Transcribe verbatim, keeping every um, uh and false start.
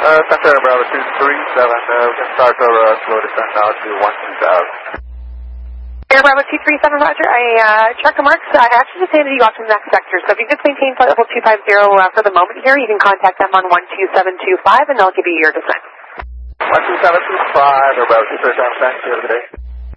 Uh, Center Bravo two three seven, uh, we can start our uh, slow descent now to one two thousand. Air Bravo two three seven, Roger. I uh, checked the marks. I actually just handed you off to the next sector. So if you just maintain flight level two five zero uh, for the moment here, you can contact them on one two seven two five and they'll give you your descent. one two seven two five, Air Bravo two three seven, thanks. You have a good day.